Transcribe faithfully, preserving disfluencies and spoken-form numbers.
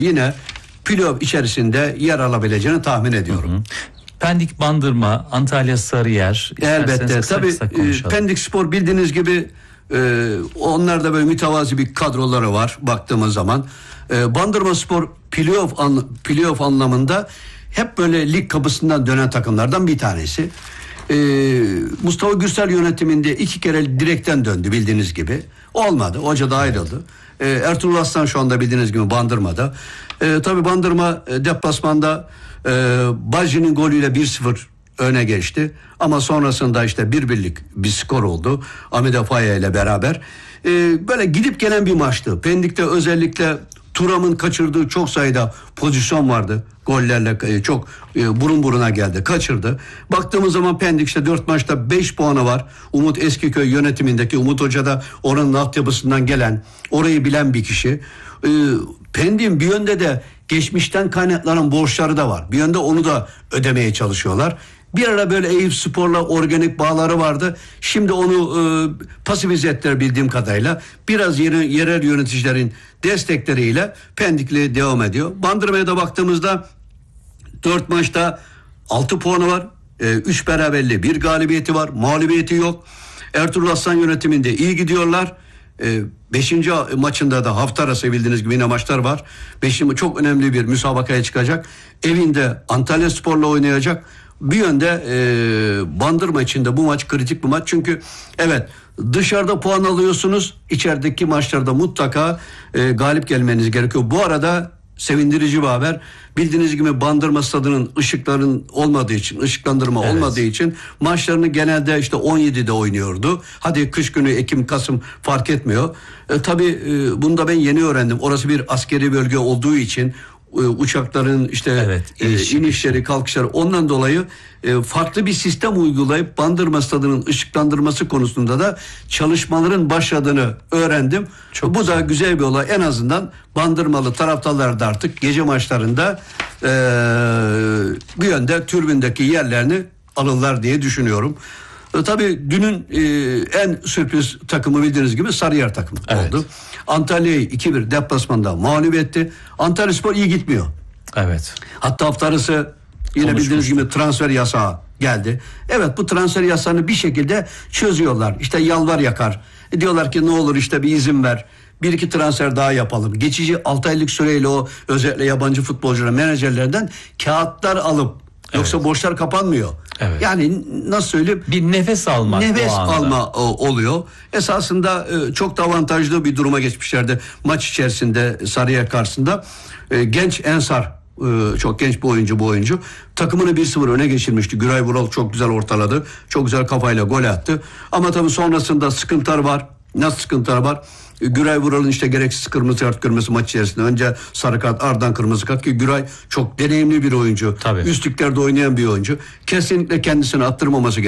yine playoff içerisinde yer alabileceğini tahmin ediyorum. Hı hı. Pendik Bandırma, Antalya Sarıyer. Elbette. Tabii Pendik Spor bildiğiniz gibi e, onlar da böyle mütevazi bir kadroları var baktığımız zaman. E, Bandırma Spor playoff, an, playoff anlamında hep böyle lig kapısından dönen takımlardan bir tanesi. E, Mustafa Gürsel yönetiminde iki kere direkten döndü bildiğiniz gibi. Olmadı. Hoca da ayrıldı. E, Ertuğrul Aslan şu anda bildiğiniz gibi Bandırma'da. E, tabii Bandırma e, deplasmanda e, Bajji'nin golüyle bir sıfır öne geçti. Ama sonrasında işte bir birlik bir skor oldu. Amide Faye ile beraber. E, böyle gidip gelen bir maçtı. Pendik'te özellikle Turam'ın kaçırdığı çok sayıda pozisyon vardı. Gollerle çok e, burun buruna geldi. Kaçırdı. Baktığımız zaman Pendik işte dört maçta beş puanı var. Umut Eskiköy yönetimindeki Umut Hoca da oranın altyapısından gelen, orayı bilen bir kişi. E, Pendik'in bir yönde de geçmişten kaynaklanan borçları da var. Bir yönde onu da ödemeye çalışıyorlar. Bir ara böyle Eyüp Spor'la organik bağları vardı. Şimdi onu e, pasifize ettiler bildiğim kadarıyla. Biraz yeri, yerel yöneticilerin destekleriyle Pendik'le devam ediyor. Bandırma'ya da baktığımızda dört maçta altı puanı var. üç e, beraberliği, bir galibiyeti var. Mağlubiyeti yok. Ertuğrul Aslan yönetiminde iyi gidiyorlar. E, beşinci maçında da hafta arası bildiğiniz gibi yine maçlar var. Beşinci çok önemli bir müsabakaya çıkacak. Evinde Antalya Spor'la oynayacak. Bir yönde e, Bandırma için de bu maç kritik bir maç. Çünkü evet dışarıda puan alıyorsunuz. İçerideki maçlarda mutlaka e, galip gelmeniz gerekiyor. Bu arada sevindirici bir haber. Bildiğiniz gibi Bandırma stadının ışıkların olmadığı için, ışıklandırma evet. olmadığı için maçlarını genelde işte on yedide oynuyordu. Hadi kış günü Ekim, Kasım fark etmiyor. E, tabii e, bunu da ben yeni öğrendim. Orası bir askeri bölge olduğu için uçakların işte evet, iniş, inişleri, kalkışları ondan dolayı e, farklı bir sistem uygulayıp Bandırma stadının ışıklandırması konusunda da çalışmaların başladığını öğrendim. Çok Bu güzel. da güzel bir olay. En azından Bandırmalı taraftarlar da artık gece maçlarında e, bir yönde türbündeki yerlerini alırlar diye düşünüyorum. E, tabii dünün e, en sürpriz takımı bildiğiniz gibi Sarıyer takımı evet. oldu. Antalya'yı iki bir deplasmanda mağlup etti. Antalya Spor iyi gitmiyor. Evet. Hatta hafta arası yine bildiğiniz gibi transfer yasağı geldi. Evet bu transfer yasağını bir şekilde çözüyorlar. İşte yalvar yakar. E, diyorlar ki ne olur işte bir izin ver. Bir iki transfer daha yapalım. Geçici altı aylık süreyle o özellikle yabancı futbolcuların menajerlerden kağıtlar alıp yoksa evet. borçlar kapanmıyor. Evet. Yani nasıl söyleyeyim? Bir nefes almak. Nefes alma o, oluyor. Esasında e, çok da avantajlı bir duruma geçmişlerdi. Maç içerisinde Sarıyer karşısında. E, genç Ensar, e, çok genç bir oyuncu bu oyuncu. Takımını bir sıfır öne geçirmişti. Güray Vural çok güzel ortaladı. Çok güzel kafayla gol attı. Ama tabii sonrasında sıkıntılar var. Nasıl sıkıntılar var? Güray Vural'ın işte gereksiz kırmızı kart görmesi maç içerisinde. Önce sarı kart, ardından kırmızı kart ki Güray çok deneyimli bir oyuncu. Tabii. Üstlüklerde oynayan bir oyuncu. Kesinlikle kendisini attırmaması gerekiyor.